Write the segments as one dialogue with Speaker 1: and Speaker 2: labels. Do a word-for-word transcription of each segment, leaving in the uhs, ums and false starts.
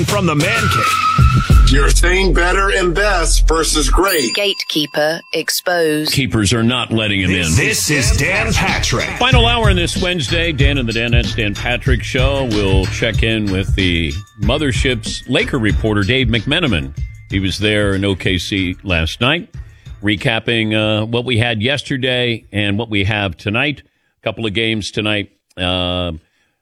Speaker 1: From the Man Cave.
Speaker 2: You're saying better and best versus great.
Speaker 3: Gatekeeper exposed.
Speaker 4: Keepers are not letting him
Speaker 1: This,
Speaker 4: in.
Speaker 1: this is Dan Patrick.
Speaker 4: Final hour in this Wednesday, Dan and the Danettes, Dan Patrick Show. We'll check in with the Mothership's Laker reporter, Dave McMenamin. He was there in O K C last night, recapping uh, what we had yesterday and what we have tonight. A couple of games tonight. Uh,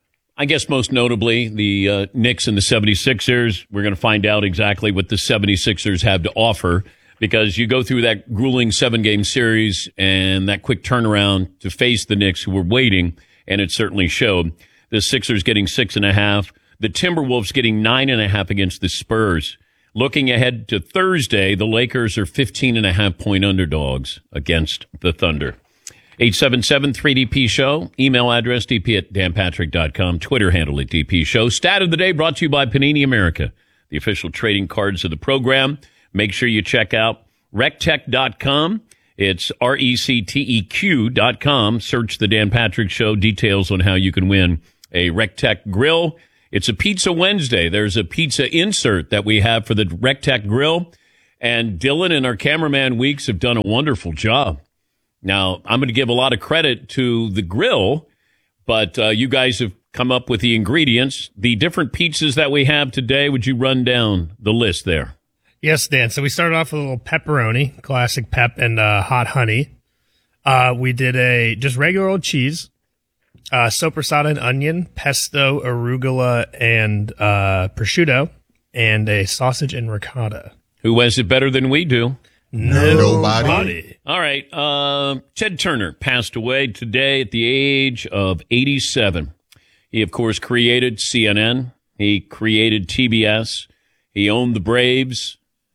Speaker 4: I guess most notably, the uh, Knicks and the seventy-sixers. We're going to find out exactly what the seventy-sixers have to offer, because you go through that grueling seven-game series and that quick turnaround to face the Knicks, who were waiting, and it certainly showed. The Sixers getting six and a half. The Timberwolves getting nine and a half against the Spurs. Looking ahead to Thursday, the Lakers are fifteen and a half point underdogs against the Thunder. eight seven seven three D P show. Email address d p at dan patrick dot com. Twitter handle at D P show. Stat of the day brought to you by Panini America, the official trading cards of the program. Make sure you check out rectech dot com. It's R E C T E Q dot com. Search the Dan Patrick Show. Details on how you can win a Rectech grill. It's a Pizza Wednesday. There's a pizza insert that we have for the Rectech grill. And Dylan and our cameraman Weeks have done a wonderful job. Now, I'm going to give a lot of credit to the grill, but uh, you guys have come up with the ingredients. The different pizzas that we have today, would you run down the list there?
Speaker 5: Yes, Dan. So we started off with a little pepperoni, classic pep, and uh, hot honey. Uh, we did a just regular old cheese, uh, soppressata and onion, pesto, arugula, and uh, prosciutto, and a sausage and ricotta.
Speaker 4: Who has it better than we do?
Speaker 5: Nobody. Nobody.
Speaker 4: All right. Uh, Ted Turner passed away today at the age of eighty-seven. He, of course, created C N N. He created T B S. He owned the Braves.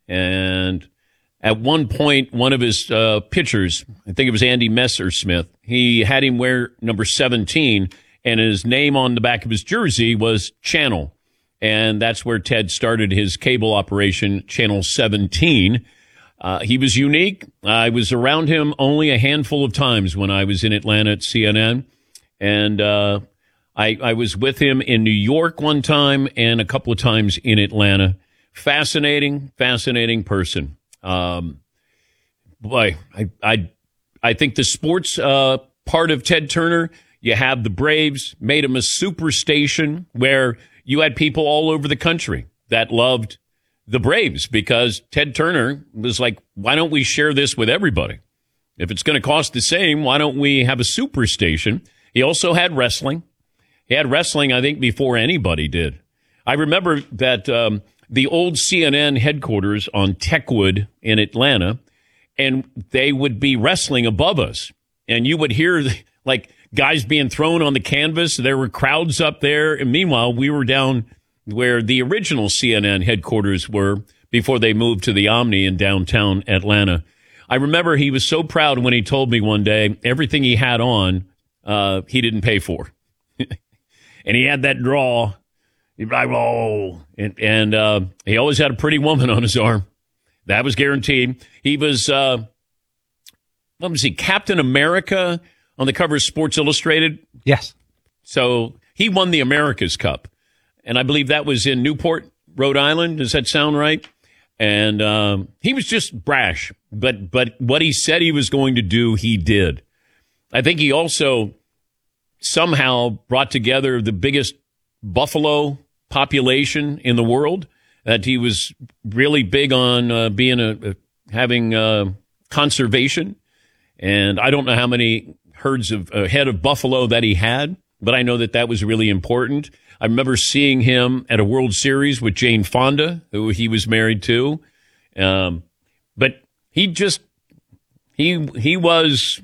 Speaker 4: And at one point, one of his uh, pitchers, I think it was Andy Messersmith, he had him wear number seventeen, and his name on the back of his jersey was Channel. And that's where Ted started his cable operation, Channel seventeen. Uh, he was unique. I was around him only a handful of times when I was in Atlanta at C N N. And uh, I, I was with him in New York one time and a couple of times in Atlanta. Fascinating, fascinating person. Um, boy, I, I, I think the sports uh, part of Ted Turner, you have the Braves, made him a super station where you had people all over the country that loved the Braves, because Ted Turner was like, why don't we share this with everybody? If it's going to cost the same, why don't we have a super station? He also had wrestling. He had wrestling, I think, before anybody did. I remember that um, the old C N N headquarters on Techwood in Atlanta, and they would be wrestling above us. And you would hear, like, guys being thrown on the canvas. There were crowds up there. And meanwhile, we were down where the original C N N headquarters were before they moved to the Omni in downtown Atlanta. I remember he was so proud when he told me one day everything he had on, uh, he didn't pay for. And he had that draw. He'd be like, oh, and, and uh, he always had a pretty woman on his arm. That was guaranteed. He was, uh, let me see, Captain America on the cover of Sports Illustrated.
Speaker 6: Yes.
Speaker 4: So he won the America's Cup. And I believe that was in Newport, Rhode Island. Does that sound right? And um, he was just brash. But but what he said he was going to do, he did. I think he also somehow brought together the biggest buffalo population in the world. That he was really big on uh, being a, a having uh, conservation. And I don't know how many herds of uh, head of buffalo that he had, but I know that that was really important. I remember seeing him at a World Series with Jane Fonda, who he was married to. Um, but he just, he he was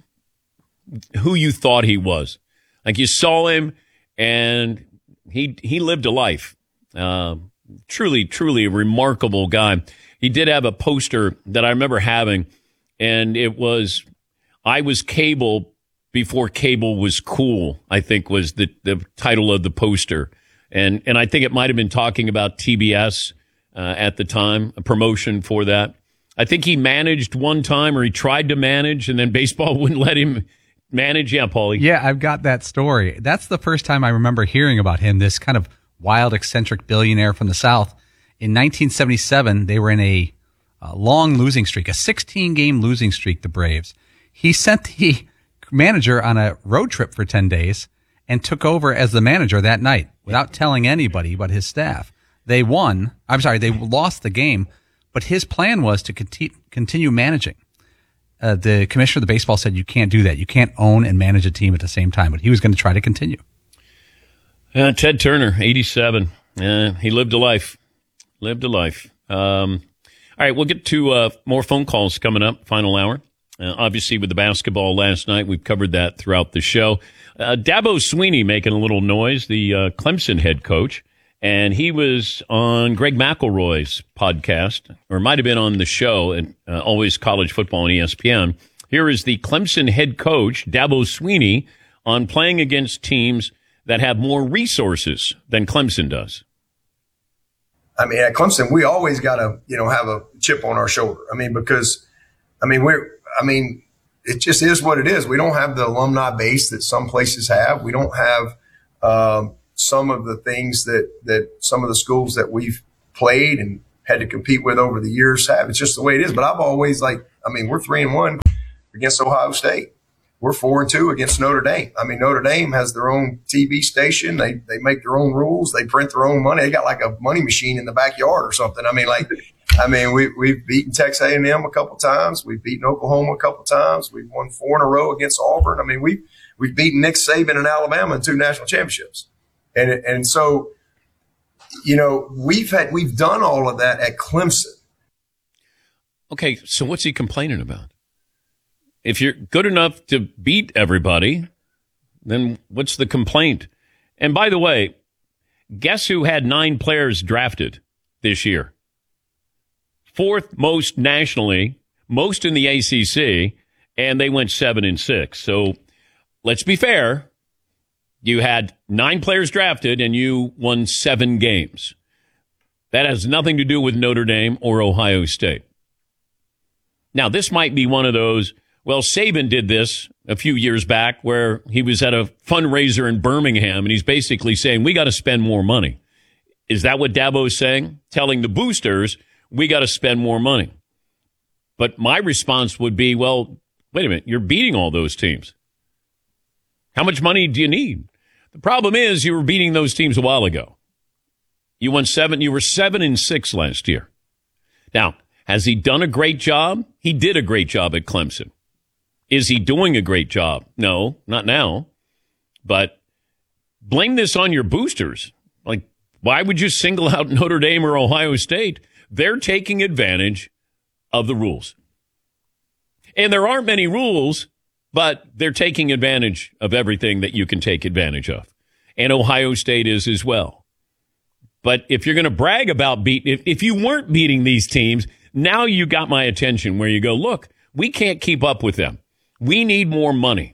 Speaker 4: who you thought he was. Like, you saw him, and he he lived a life. Uh, truly, truly a remarkable guy. He did have a poster that I remember having, and it was, I was cable before cable was cool, I think was the, the title of the poster. And and I think it might have been talking about T B S uh, at the time, a promotion for that. I think he managed one time, or he tried to manage, and then baseball wouldn't let him manage. Yeah, Paulie.
Speaker 6: Yeah, I've got that story. That's the first time I remember hearing about him, this kind of wild, eccentric billionaire from the South. In nineteen seventy-seven, they were in a, a long losing streak, a sixteen-game losing streak, the Braves. He sent the manager on a road trip for ten days and took over as the manager that night without telling anybody but his staff. They won. I'm sorry, they lost the game, but his plan was to conti- continue managing. Uh, the commissioner of the baseball said you can't do that. You can't own and manage a team at the same time, but he was going to try to continue.
Speaker 4: Uh, Ted Turner, eighty-seven. Uh, he lived a life. Lived a life. Um, all right, we'll get to uh, more phone calls coming up, final hour. Uh, obviously, with the basketball last night, we've covered that throughout the show. Uh, Dabo Swinney making a little noise, the uh, Clemson head coach, and he was on Greg McElroy's podcast, or might have been on the show at uh, Always College Football on E S P N. Here is the Clemson head coach, Dabo Swinney, on playing against teams that have more resources than Clemson does.
Speaker 7: I mean, at Clemson, we always got to, you know, have a chip on our shoulder. I mean, because, I mean, we're, I mean, it just is what it is. We don't have the alumni base that some places have. We don't have um, some of the things that, that some of the schools that we've played and had to compete with over the years have. It's just the way it is. But I've always like, I mean, we're three and one against Ohio State. We're four and two against Notre Dame. I mean, Notre Dame has their own T V station. They they make their own rules. They print their own money. They got like a money machine in the backyard or something. I mean, like, I mean, we we've beaten Texas A and M a couple times. We've beaten Oklahoma a couple times. We've won four in a row against Auburn. I mean, we we've beaten Nick Saban in Alabama in two national championships. And and so, you know, we've had we've done all of that at Clemson.
Speaker 4: Okay, so what's he complaining about? If you're good enough to beat everybody, then what's the complaint? And by the way, guess who had nine players drafted this year? Fourth most nationally, most in the A C C, and they went seven and six. So let's be fair. You had nine players drafted and you won seven games. That has nothing to do with Notre Dame or Ohio State. Now, this might be one of those. Well, Saban did this a few years back where he was at a fundraiser in Birmingham, and he's basically saying, we got to spend more money. Is that what Dabo is saying? Telling the boosters, we got to spend more money. But my response would be, well, wait a minute, you're beating all those teams. How much money do you need? The problem is you were beating those teams a while ago. You won seven, you were seven and six last year. Now, has he done a great job? He did a great job at Clemson. Is he doing a great job? No, not now. But blame this on your boosters. Like, why would you single out Notre Dame or Ohio State? They're taking advantage of the rules. And there aren't many rules, but they're taking advantage of everything that you can take advantage of. And Ohio State is as well. But if you're going to brag about beat, if, if you weren't beating these teams, now you got my attention where you go, look, we can't keep up with them. We need more money.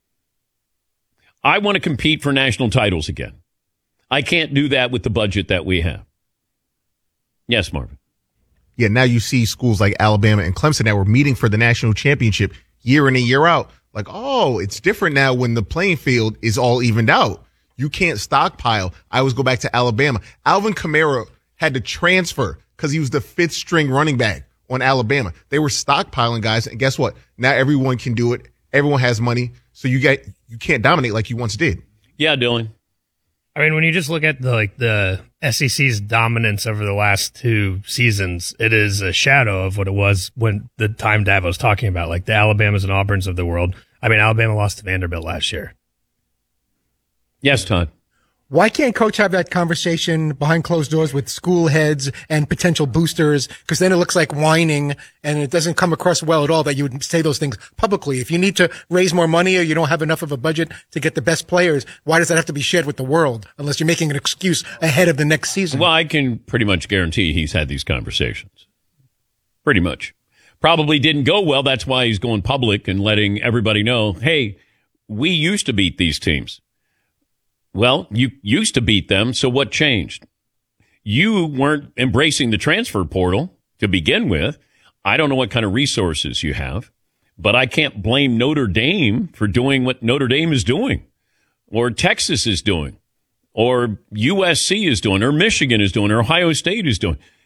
Speaker 4: I want to compete for national titles again. I can't do that with the budget that we have. Yes, Marvin.
Speaker 8: Yeah, now you see schools like Alabama and Clemson that were meeting for the national championship year in and year out. Like, oh, it's different now when the playing field is all evened out. You can't stockpile. I always go back to Alabama. Alvin Kamara had to transfer because he was the fifth string running back on Alabama. They were stockpiling guys, and guess what? Now everyone can do it. Everyone has money, so you get you can't dominate like you once did.
Speaker 4: Yeah, Dylan.
Speaker 5: I mean, when you just look at the like the S E C's dominance over the last two seasons, it is a shadow of what it was when the time Dabo was talking about, like the Alabamas and Auburns of the world. I mean, Alabama lost to Vanderbilt last year.
Speaker 4: Yes, Todd.
Speaker 9: Why can't Coach have that conversation behind closed doors with school heads and potential boosters? Because then it looks like whining, and it doesn't come across well at all that you would say those things publicly. If you need to raise more money or you don't have enough of a budget to get the best players, why does that have to be shared with the world unless you're making an excuse ahead of the next season?
Speaker 4: Well, I can pretty much guarantee he's had these conversations. Pretty much. Probably didn't go well. That's why he's going public and letting everybody know, hey, we used to beat these teams. Well, you used to beat them, so what changed? You weren't embracing the transfer portal to begin with. I don't know what kind of resources you have, but I can't blame Notre Dame for doing what Notre Dame is doing, or Texas is doing, or U S C is doing, or Michigan is doing, or Ohio State is doing.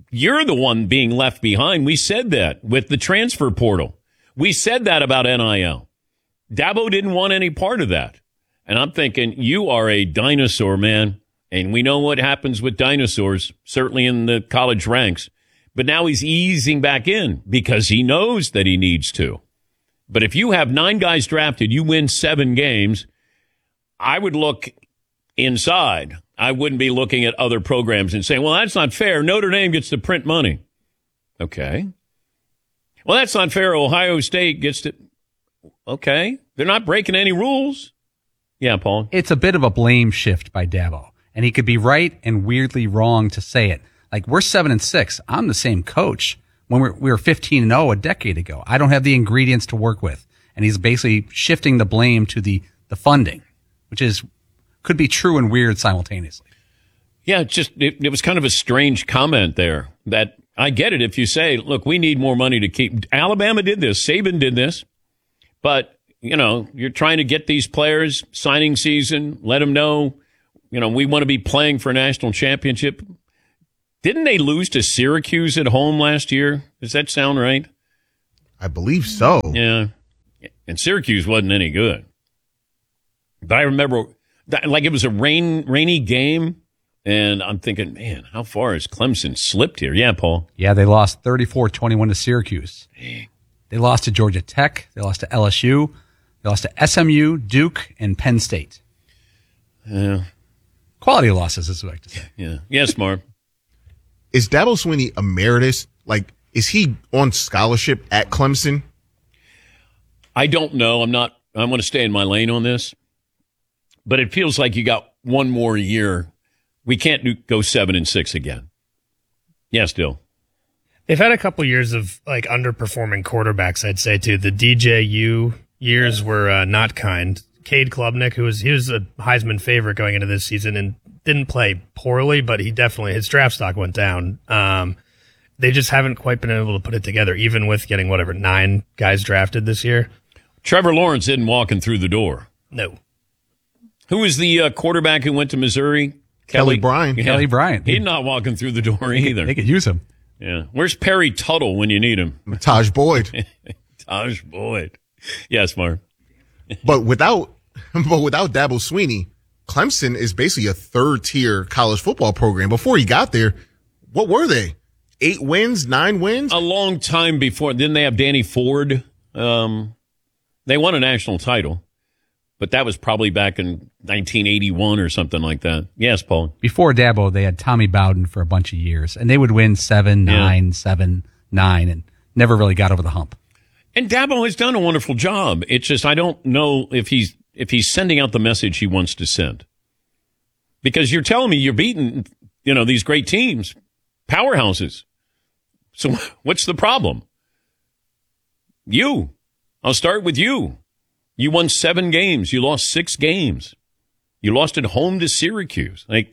Speaker 4: you're the one being left behind. We said that with the transfer portal. We said that about N I L. Dabo didn't want any part of that. And I'm thinking, you are a dinosaur, man. And we know what happens with dinosaurs, certainly in the college ranks. But now he's easing back in because he knows that he needs to. But if you have nine guys drafted, you win seven games, I would look inside. I wouldn't be looking at other programs and saying, well, that's not fair. Notre Dame gets to print money. Okay. Well, that's not fair. Ohio State gets to. Okay. They're not breaking any rules. Yeah, Paul.
Speaker 6: It's a bit of a blame shift by Dabo. And he could be right and weirdly wrong to say it. Like, we're seven and six. I'm the same coach when we're, we were fifteen and oh a decade ago. I don't have the ingredients to work with. And he's basically shifting the blame to the, the funding, which is could be true and weird simultaneously.
Speaker 4: Yeah, it's just it, it was kind of a strange comment there. That I get it if you say, look, we need more money to keep. Alabama did this. Saban did this. But, you know, you're trying to get these players signing season, let them know, you know, we want to be playing for a national championship. Didn't they lose to Syracuse at home last year? Does that sound right?
Speaker 8: I believe so.
Speaker 4: Yeah. And Syracuse wasn't any good. But I remember, that, like, it was a rain rainy game, and I'm thinking, man, how far has Clemson slipped here? Yeah, Paul?
Speaker 6: Yeah, they lost thirty-four twenty-one to Syracuse. Dang. They lost to Georgia Tech. They lost to L S U. They lost to S M U, Duke, and Penn State.
Speaker 4: Yeah.
Speaker 6: Quality losses, as we like to say.
Speaker 4: Yeah. Yes, Marv.
Speaker 8: Is Dabo Swinney emeritus? Like, is he on scholarship at Clemson?
Speaker 4: I don't know. I'm not, I'm going to stay in my lane on this. But it feels like you got one more year. We can't do, go seven and six again. Yes, Dill.
Speaker 5: They've had a couple years of like underperforming quarterbacks, I'd say, too. The D J U years were uh, not kind. Cade Klubnik, who was he was a Heisman favorite going into this season and didn't play poorly, but he definitely his draft stock went down. Um, they just haven't quite been able to put it together, even with getting whatever nine guys drafted this year.
Speaker 4: Trevor Lawrence isn't walking through the door.
Speaker 5: No.
Speaker 4: Who was the uh, quarterback who went to Missouri?
Speaker 8: Kelly, Kelly Bryant.
Speaker 4: Yeah.
Speaker 6: Kelly Bryant.
Speaker 4: He's not walking through the door either.
Speaker 6: They could use him.
Speaker 4: Yeah. Where's Perry Tuttle when you need him?
Speaker 8: Taj Boyd.
Speaker 4: Taj Boyd. Yes, Mark.
Speaker 8: But without, but without Dabo Swinney, Clemson is basically a third tier college football program. Before he got there, what were they? Eight wins, nine wins?
Speaker 4: A long time before. Didn't they have Danny Ford? Um, they won a national title, but that was probably back in nineteen eighty-one or something like that. Yes, Paul.
Speaker 6: Before Dabo, they had Tommy Bowden for a bunch of years, and they would win seven,
Speaker 4: Yeah.
Speaker 6: nine, seven, nine, and never really got over the hump.
Speaker 4: And Dabo has done a wonderful job. It's just I don't know if he's if he's sending out the message he wants to send. Because you're telling me you're beating, you know, these great teams, powerhouses. So what's the problem? You. I'll start with you. You won seven games. You lost six games. You lost at home to Syracuse. Like,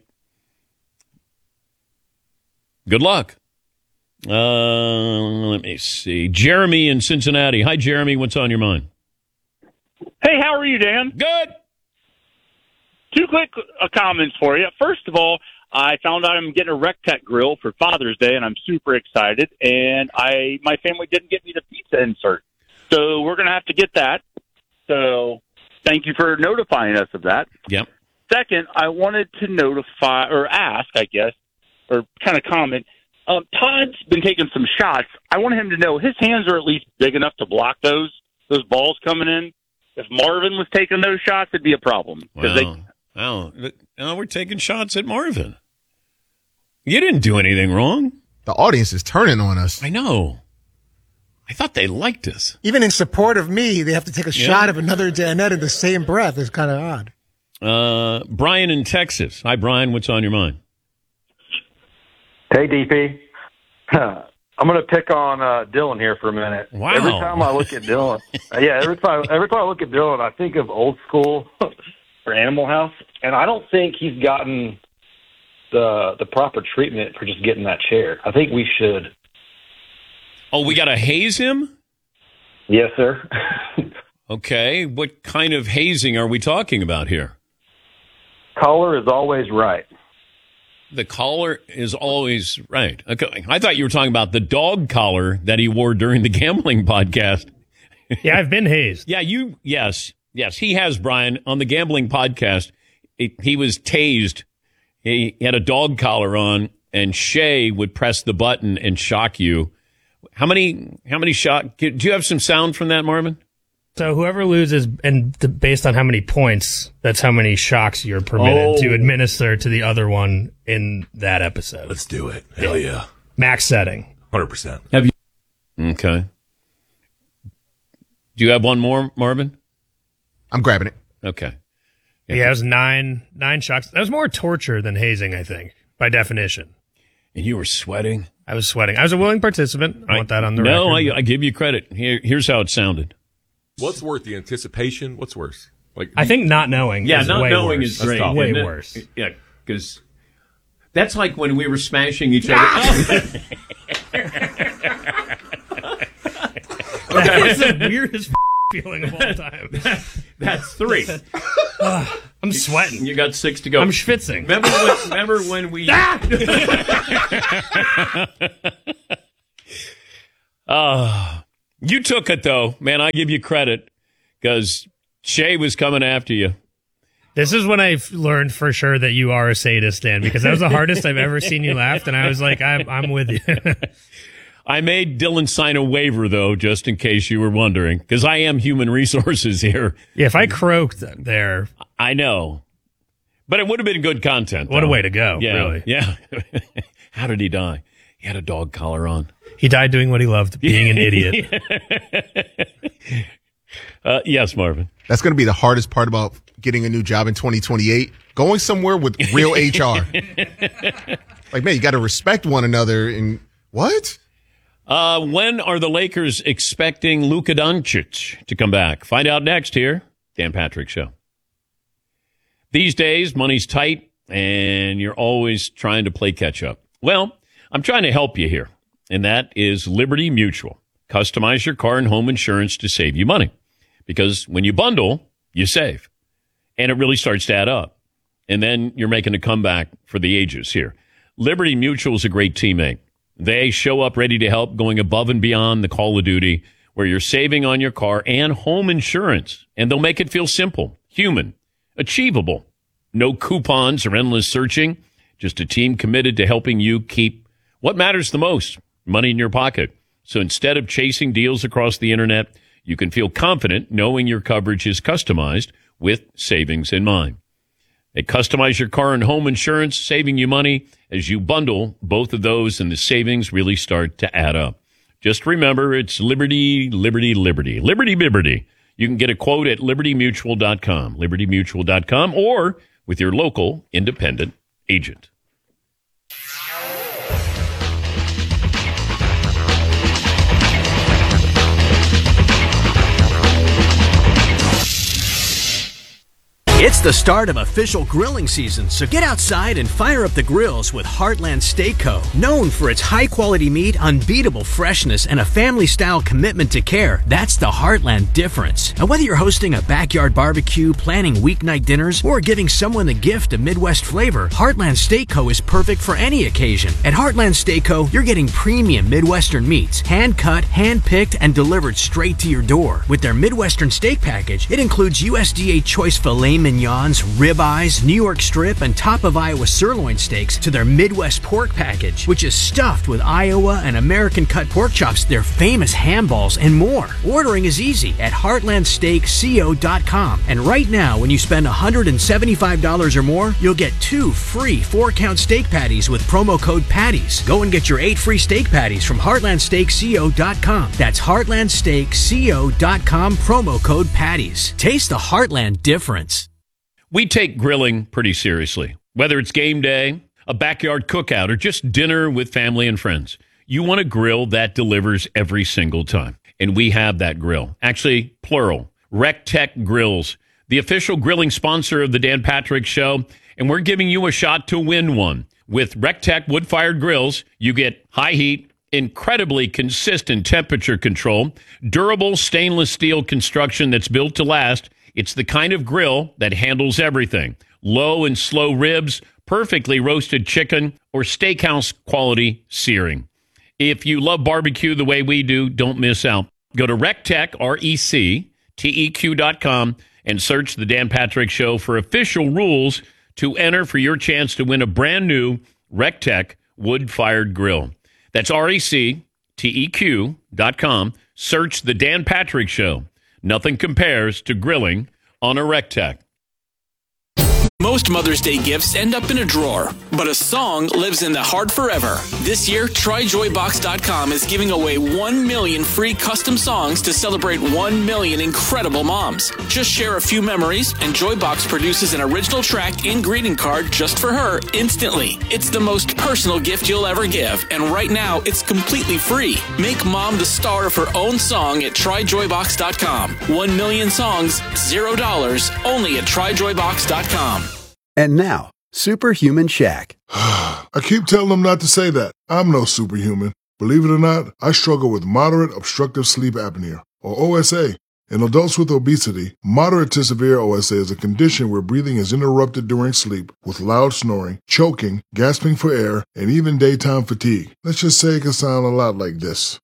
Speaker 4: good luck. Uh, let me see. Jeremy in Cincinnati. Hi, Jeremy. What's on your mind?
Speaker 10: Hey, how are you, Dan?
Speaker 4: Good.
Speaker 10: Two quick uh, comments for you. First of all, I found out I'm getting a Rectech grill for Father's Day, and I'm super excited. And I, my family didn't get me the pizza insert, so we're going to have to get that. So thank you for notifying us of that.
Speaker 4: Yep.
Speaker 10: Second, I wanted to notify or ask, I guess, or kind of comment. Um, Todd's been taking some shots. I want him to know his hands are at least big enough to block those those balls coming in. If Marvin was taking those shots, it'd be a problem.
Speaker 4: Wow.
Speaker 10: They,
Speaker 4: wow. Now we're taking shots at Marvin. You didn't do anything wrong.
Speaker 8: The audience is turning on us.
Speaker 4: I know. I thought they liked us.
Speaker 9: Even in support of me, they have to take a
Speaker 4: Yeah.
Speaker 9: shot of another Danette in the same breath. It's kind of odd.
Speaker 4: Uh, Brian in Texas. Hi, Brian. What's on your mind?
Speaker 11: Hey, D P. I'm going to pick on uh, Dylan here for a minute.
Speaker 4: Wow.
Speaker 11: Every time I look at Dylan, uh, yeah, every time every time I look at Dylan, I think of Old School for Animal House, and I don't think he's gotten the the proper treatment for just getting that chair. I think we should.
Speaker 4: Oh, we got to haze him?
Speaker 11: Yes, sir.
Speaker 4: Okay. What kind of hazing are we talking about here?
Speaker 11: Caller is always right.
Speaker 4: The collar is always right. Okay. I thought you were talking about the dog collar that he wore during the gambling podcast.
Speaker 5: Yeah, I've been hazed.
Speaker 4: Yeah, you, yes, yes, he has, Brian. On the gambling podcast, he, he was tased. He had a dog collar on, and Shay would press the button and shock you. How many, how many shock? Do you have some sound from that, Marvin?
Speaker 5: So whoever loses, and th- based on how many points, that's how many shocks you're permitted
Speaker 4: Oh.
Speaker 5: to administer to the other one in that episode.
Speaker 12: Let's do it. Hell yeah.
Speaker 5: Max setting.
Speaker 12: one hundred percent.
Speaker 4: Have you? Okay. Do you have one more, Marvin?
Speaker 8: I'm grabbing it.
Speaker 4: Okay.
Speaker 5: Yeah, it was nine nine shocks. That was more torture than hazing, I think, by definition.
Speaker 4: And you were sweating?
Speaker 5: I was sweating. I was a willing participant. I, want that on the
Speaker 4: no,
Speaker 5: record.
Speaker 4: I, I give you credit. Here, here's how it sounded.
Speaker 12: What's worse, the anticipation? What's worse? Like
Speaker 5: I think not knowing
Speaker 4: Yeah,
Speaker 5: is
Speaker 4: not
Speaker 5: way
Speaker 4: knowing
Speaker 5: worse.
Speaker 4: is great.
Speaker 5: That's way
Speaker 4: isn't it?
Speaker 5: worse.
Speaker 4: Yeah, because that's like when we were smashing each other.
Speaker 5: That was the weirdest feeling of all time.
Speaker 4: That's three.
Speaker 5: Uh, I'm sweating.
Speaker 4: You got six to go.
Speaker 5: I'm schwitzing.
Speaker 4: Remember when, remember when we... uh, you took it, though. Man, I give you credit, because Shay was coming after you.
Speaker 5: This is when I learned for sure that you are a sadist, Dan, because that was the hardest I've ever seen you laugh, and I was like, I'm, I'm with you.
Speaker 4: I made Dylan sign a waiver, though, just in case you were wondering, because I am human resources here.
Speaker 5: Yeah, if I croaked there.
Speaker 4: I know. But it would have been good content.
Speaker 5: What
Speaker 4: though.
Speaker 5: a way to go,
Speaker 4: yeah,
Speaker 5: really.
Speaker 4: Yeah. How did he die? He had a dog collar on.
Speaker 5: He died doing what he loved, being an idiot.
Speaker 4: uh, yes, Marvin.
Speaker 8: That's going to be the hardest part about getting a new job in twenty twenty-eight. Going somewhere with real H R. Like, man, you got to respect one another. And what?
Speaker 4: Uh, when are the Lakers expecting Luka Doncic to come back? Find out next here. Dan Patrick Show. These days, money's tight, and you're always trying to play catch up. Well, I'm trying to help you here, and that is Liberty Mutual. Customize your car and home insurance to save you money, because when you bundle, you save, and it really starts to add up. And then you're making a comeback for the ages here. Liberty Mutual is a great teammate. They show up ready to help, going above and beyond the call of duty, where you're saving on your car and home insurance, and they'll make it feel simple, human, achievable. No coupons or endless searching, just a team committed to helping you keep what matters the most, money in your pocket. So instead of chasing deals across the internet, you can feel confident knowing your coverage is customized with savings in mind. They customize your car and home insurance, saving you money as you bundle both of those, and the savings really start to add up. Just remember, it's Liberty, Liberty, Liberty. Liberty, Bibberty. You can get a quote at liberty mutual dot com, liberty mutual dot com, or with your local independent agent.
Speaker 13: It's the start of official grilling season, so get outside and fire up the grills with Heartland Steak Co. Known for its high-quality meat, unbeatable freshness, and a family-style commitment to care, that's the Heartland difference. And whether you're hosting a backyard barbecue, planning weeknight dinners, or giving someone the gift of Midwest flavor, Heartland Steak Co. is perfect for any occasion. At Heartland Steak Co., you're getting premium Midwestern meats, hand-cut, hand-picked, and delivered straight to your door. With their Midwestern steak package, it includes U S D A choice filet mignons, ribeyes, New York strip, and top of Iowa sirloin steaks to their Midwest pork package, which is stuffed with Iowa and American cut pork chops, their famous ham balls, and more. Ordering is easy at heartland steak co dot com. And right now, when you spend one hundred seventy-five dollars or more, you'll get two free four-count steak patties with promo code PATTIES. Go and get your eight free steak patties from heartland steak co dot com. That's heartland steak co dot com, promo code PATTIES. Taste the Heartland difference.
Speaker 4: We take grilling pretty seriously. Whether it's game day, a backyard cookout, or just dinner with family and friends, you want a grill that delivers every single time. And we have that grill. Actually, plural. RecTech Grills, the official grilling sponsor of the Dan Patrick Show. And we're giving you a shot to win one. With RecTech wood-fired grills, you get high heat, incredibly consistent temperature control, durable stainless steel construction that's built to last. It's the kind of grill that handles everything. Low and slow ribs, perfectly roasted chicken, or steakhouse quality searing. If you love barbecue the way we do, don't miss out. Go to RecTech, R E C T E Q dot com, and search The Dan Patrick Show for official rules to enter for your chance to win a brand new RecTech wood-fired grill. That's R E C T E Q dot com. Search The Dan Patrick Show. Nothing compares to grilling on a RecTech.
Speaker 14: Most Mother's Day gifts end up in a drawer, but a song lives in the heart forever. This year, Try Joy Box dot com is giving away one million free custom songs to celebrate one million incredible moms. Just share a few memories, and Joybox produces an original track and greeting card just for her instantly. It's the most personal gift you'll ever give, and right now, it's completely free. Make mom the star of her own song at Try Joy Box dot com. One million songs, zero dollars, only at Try Joy Box dot com.
Speaker 15: And now, Superhuman Shaq.
Speaker 16: I keep telling them not to say that. I'm no superhuman. Believe it or not, I struggle with moderate obstructive sleep apnea, or O S A. In adults with obesity, moderate to severe O S A is a condition where breathing is interrupted during sleep with loud snoring, choking, gasping for air, and even daytime fatigue. Let's just say it can sound a lot like this.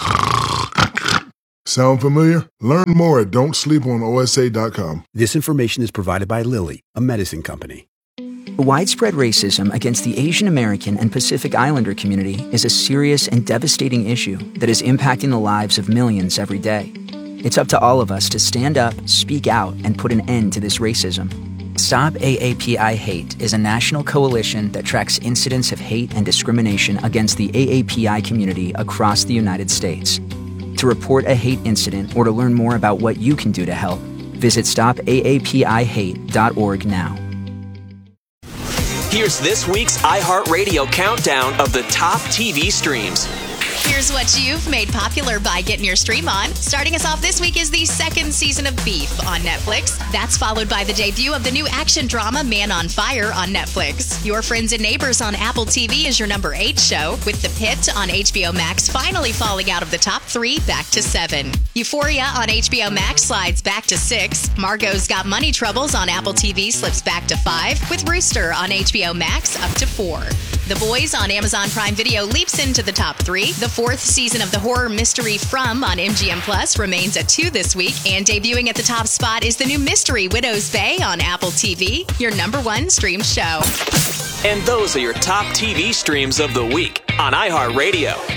Speaker 16: Sound familiar? Learn more at don't sleep on O S A dot com.
Speaker 15: This information is provided by Lilly, a medicine company.
Speaker 17: Widespread racism against the Asian American and Pacific Islander community is a serious and devastating issue that is impacting the lives of millions every day. It's up to all of us to stand up, speak out, and put an end to this racism. Stop A A P I Hate is a national coalition that tracks incidents of hate and discrimination against the A A P I community across the United States. To report a hate incident or to learn more about what you can do to help, visit stop A A P I hate dot org now.
Speaker 18: Here's this week's iHeartRadio countdown of the top T V streams.
Speaker 19: Here's what you've made popular by getting your stream on. Starting us off this week is the second season of Beef on Netflix. That's followed by the debut of the new action drama Man on Fire on Netflix. Your Friends and Neighbors on Apple T V is your number eight show, with The Pit on H B O Max finally falling out of the top three back to seven. Euphoria on H B O Max slides back to six. Margot's Got Money Troubles on Apple T V slips back to five, with Rooster on H B O Max up to four. The Boys on Amazon Prime Video leaps into the top three. The fourth season of the horror mystery From on M G M Plus remains at two this week. And debuting at the top spot is the new mystery Widow's Bay on Apple T V, your number one stream show.
Speaker 18: And those are your top T V streams of the week on iHeartRadio.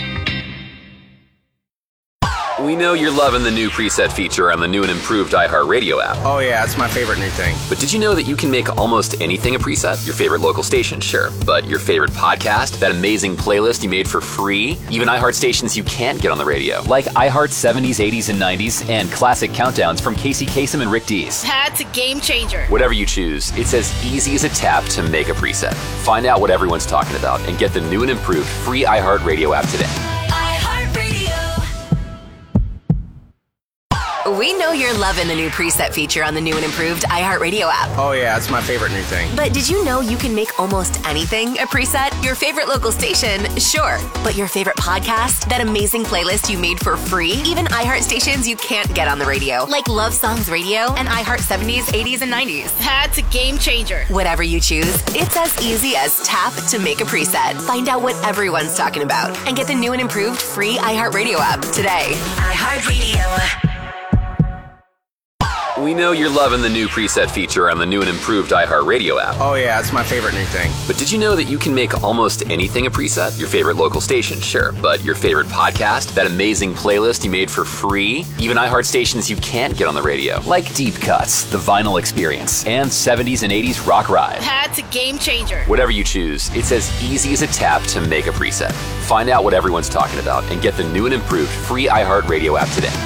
Speaker 20: We know you're loving the new preset feature on the new and improved iHeartRadio app.
Speaker 21: Oh yeah, it's my favorite new thing.
Speaker 20: But did you know that you can make almost anything a preset? Your favorite local station, sure. But your favorite podcast, that amazing playlist you made for free, even iHeart stations you can't get on the radio, like iHeart seventies, eighties, and nineties, and classic countdowns from Casey Kasem and Rick Dees.
Speaker 19: That's a game changer.
Speaker 20: Whatever you choose, it's as easy as a tap to make a preset. Find out what everyone's talking about and get the new and improved free iHeartRadio app today.
Speaker 22: We know you're loving the new preset feature on the new and improved iHeartRadio app.
Speaker 21: Oh yeah, it's my favorite new thing.
Speaker 22: But did you know you can make almost anything a preset? Your favorite local station, sure. But your favorite podcast, that amazing playlist you made for free, even iHeart stations you can't get on the radio, like Love Songs Radio and iHeart seventies, eighties, and nineties.
Speaker 19: That's a game changer.
Speaker 22: Whatever you choose, it's as easy as tap to make a preset. Find out what everyone's talking about and get the new and improved free iHeartRadio app today. iHeartRadio.
Speaker 20: We know you're loving the new preset feature on the new and improved iHeartRadio app.
Speaker 21: Oh yeah, it's my favorite new thing.
Speaker 20: But did you know that you can make almost anything a preset? Your favorite local station, sure. But your favorite podcast, that amazing playlist you made for free, even iHeart stations you can't get on the radio, like Deep Cuts, The Vinyl Experience, and seventies and eighties Rock Ride.
Speaker 19: That's a game changer.
Speaker 20: Whatever you choose, it's as easy as a tap to make a preset. Find out what everyone's talking about and get the new and improved free iHeartRadio app today.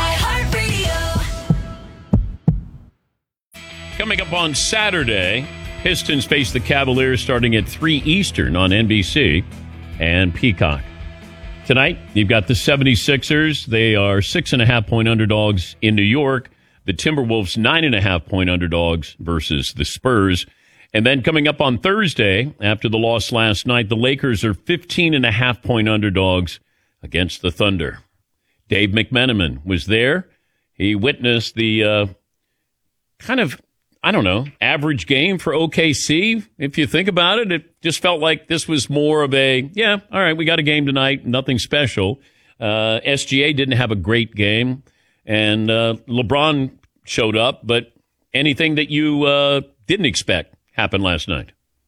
Speaker 4: Coming up on Saturday, Pistons face the Cavaliers starting at three Eastern on N B C and Peacock. Tonight, you've got the seventy-sixers. They are six and a half point underdogs in New York. The Timberwolves, nine and a half point underdogs versus the Spurs. And then coming up on Thursday, after the loss last night, the Lakers are fifteen and a half point underdogs against the Thunder. Dave McMenamin was there. He witnessed the uh, kind of I don't know, average game for O K C. If you think about it, it just felt like this was more of a, yeah, all right, we got a game tonight, nothing special. Uh, S G A didn't have a great game, and uh, LeBron showed up, but anything that you uh, didn't expect happened last night?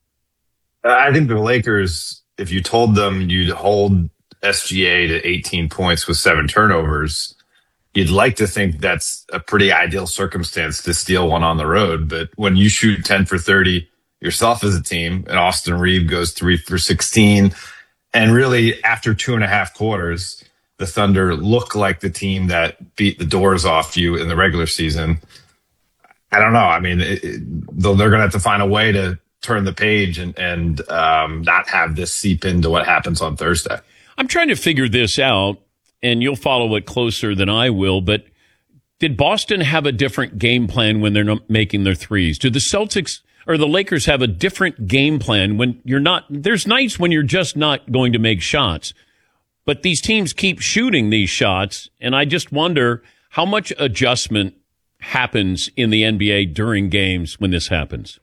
Speaker 2: I think the Lakers, if you told them you'd hold S G A to eighteen points with seven turnovers, you'd like to think that's a pretty ideal circumstance to steal one on the road. But when you shoot ten for thirty yourself as a team, and Austin Reeves goes three for sixteen, and really after two and a half quarters, the Thunder look like the team that beat the doors off you in the regular season. I don't know. I mean, it, it, they're going to have to find a way to turn the page and, and um, not have this seep into what happens on Thursday.
Speaker 4: I'm trying to figure this out, and you'll follow it closer than I will, but did Boston have a different game plan when they're not making their threes? Do the Celtics or the Lakers have a different game plan when you're not? There's nights when you're just not going to make shots, but these teams keep shooting these shots, and I just wonder how much adjustment happens in the N B A during games when this happens.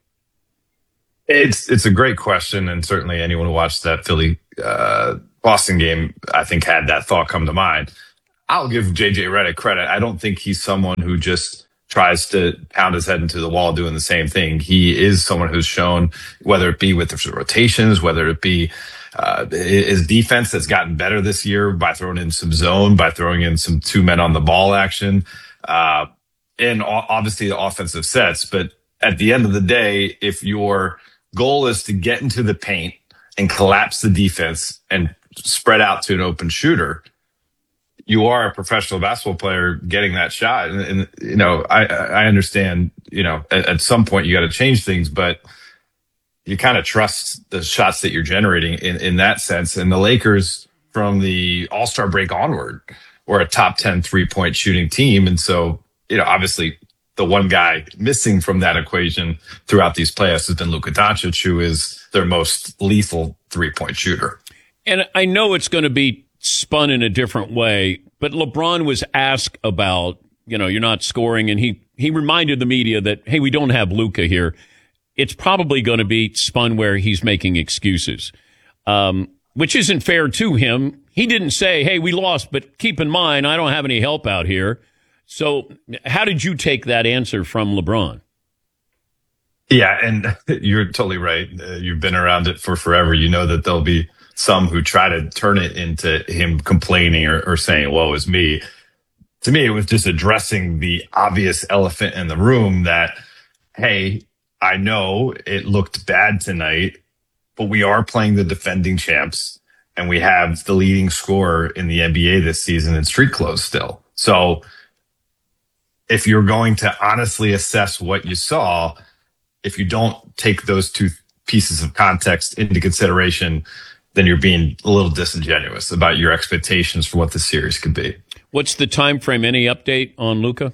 Speaker 2: It's it's a great question, and certainly anyone who watched that Philly uh, Boston game, I think, had that thought come to mind. I'll give J J Redick credit. I don't think he's someone who just tries to pound his head into the wall doing the same thing. He is someone who's shown, whether it be with the rotations, whether it be uh, his defense that's gotten better this year by throwing in some zone, by throwing in some two men on the ball action, uh, and obviously the offensive sets. But at the end of the day, if your goal is to get into the paint and collapse the defense and spread out to an open shooter, you are a professional basketball player getting that shot. And, and you know, I, I understand, you know, at, at some point you got to change things, but you kind of trust the shots that you're generating in, in that sense. And the Lakers from the All-Star break onward were a top ten three-point shooting team. And so, you know, obviously the one guy missing from that equation throughout these playoffs has been Luka Doncic, who is their most lethal three-point shooter.
Speaker 4: And I know it's going to be spun in a different way, but LeBron was asked about, you know, you're not scoring, and he, he reminded the media that, hey, we don't have Luka here. It's probably going to be spun where he's making excuses, um, which isn't fair to him. He didn't say, hey, we lost, but keep in mind, I don't have any help out here. So how did you take that answer from LeBron?
Speaker 2: Yeah, and you're totally right. Uh, you've been around it for forever. You know that there'll be some who try to turn it into him complaining or, or saying, woe is me. To me, it was just addressing the obvious elephant in the room that, hey, I know it looked bad tonight, but we are playing the defending champs, and we have the leading scorer in the N B A this season in street clothes still. So if you're going to honestly assess what you saw, if you don't take those two pieces of context into consideration, then you're being a little disingenuous about your expectations for what the series could be.
Speaker 4: What's the time frame? Any update on Luka?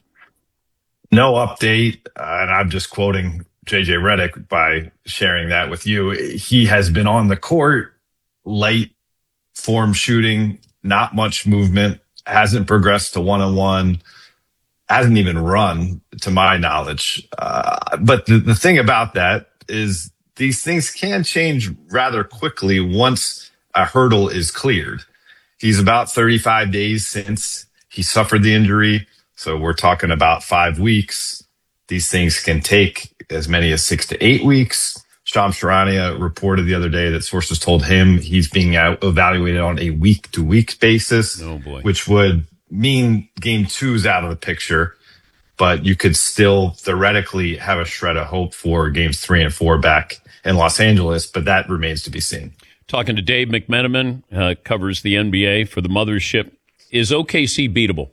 Speaker 2: No update, uh, and I'm just quoting J J Redick by sharing that with you. He has been on the court, light form shooting, not much movement, hasn't progressed to one-on-one, hasn't even run, to my knowledge. Uh, but the, the thing about that is these things can change rather quickly once a hurdle is cleared. He's about thirty-five days since he suffered the injury. So we're talking about five weeks. These things can take as many as six to eight weeks. Shams Charania reported the other day that sources told him he's being out evaluated on a week to week basis,
Speaker 4: oh boy.
Speaker 2: Which would mean game two's out of the picture, but you could still theoretically have a shred of hope for games three and four back in Los Angeles, but that remains to be seen.
Speaker 4: Talking to Dave McMenamin, uh, covers the N B A for the Mothership. Is O K C beatable?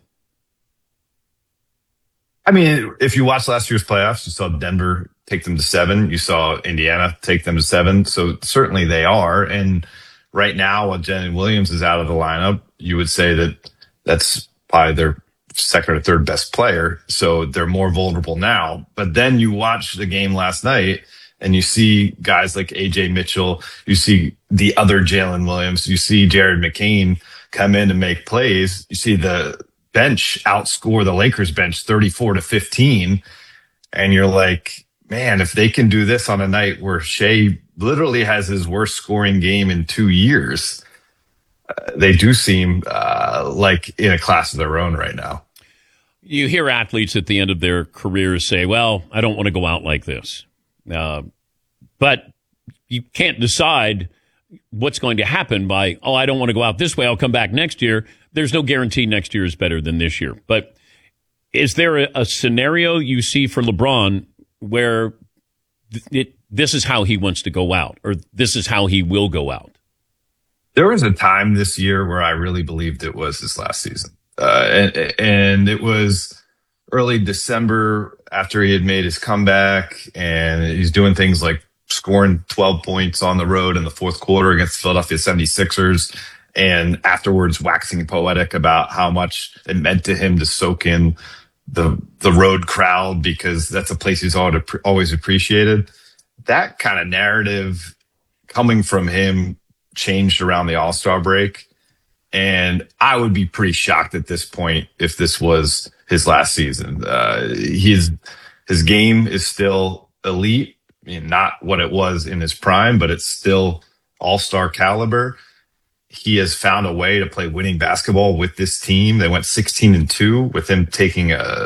Speaker 2: I mean, if you watched last year's playoffs, you saw Denver take them to seven. You saw Indiana take them to seven. So certainly they are. And right now, while Jalen Williams is out of the lineup, you would say that that's probably their second or third best player. So they're more vulnerable now. But then you watch the game last night and you see guys like A J Mitchell. You see the other Jalen Williams. You see Jared McCain come in and make plays. You see the bench outscore the Lakers bench thirty-four to fifteen. And you're like, man, if they can do this on a night where Shea literally has his worst scoring game in two years, uh, they do seem uh, like in a class of their own right now.
Speaker 4: You hear athletes at the end of their careers say, well, I don't want to go out like this. Uh, but you can't decide what's going to happen by, oh, I don't want to go out this way. I'll come back next year. There's no guarantee next year is better than this year. But is there a, a scenario you see for LeBron where th- it, this is how he wants to go out, or this is how he will go out?
Speaker 2: There was a time this year where I really believed it was his last season. Uh, and, and it was early December after he had made his comeback, and he's doing things like scoring twelve points on the road in the fourth quarter against the Philadelphia seventy-sixers, and afterwards waxing poetic about how much it meant to him to soak in the the road crowd because that's a place he's always appreciated. That kind of narrative coming from him changed around the All-Star break. And I would be pretty shocked at this point if this was his last season. Uh, his, his game is still elite. I mean, not what it was in his prime, but it's still all-star caliber. He has found a way to play winning basketball with this team. They went sixteen and two with him taking a